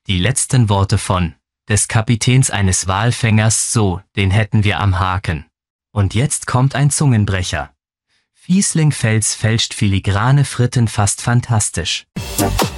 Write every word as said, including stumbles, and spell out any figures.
Die letzten Worte von des Kapitäns eines Walfängers, so, den hätten wir am Haken. Und jetzt kommt ein Zungenbrecher. Fiesling Fels fälscht filigrane Fritten fast fantastisch.